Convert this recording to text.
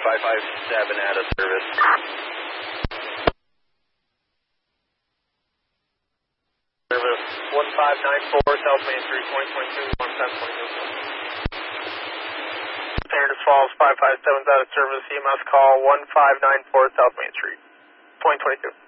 557 out of service. Service 1594 South Main Street, 2022, 110.2. Paradise Falls 557 out of service. EMS call 1594 South Main Street, 2022.